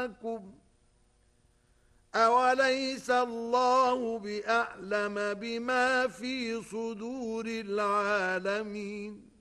معكم أوليس الله بأعلم بما في صدور العالمين